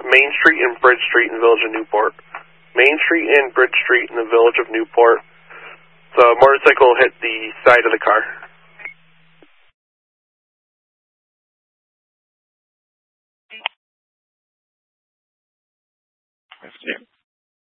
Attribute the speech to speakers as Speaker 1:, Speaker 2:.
Speaker 1: Main Street and Bridge Street in the Village of Newport. Main Street and Bridge Street in the Village of Newport. The motorcycle hit the side of the car.